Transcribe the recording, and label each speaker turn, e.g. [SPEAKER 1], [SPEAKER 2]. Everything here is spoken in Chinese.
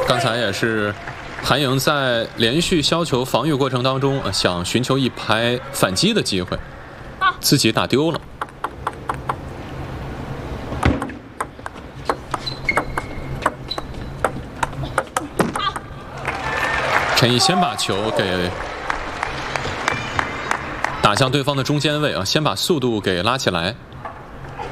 [SPEAKER 1] 刚才也是韩莹在连续削球防御过程当中，想寻求一拍反击的机会，自己打丢了。陈毅先把球给打向对方的中间位啊，先把速度给拉起来。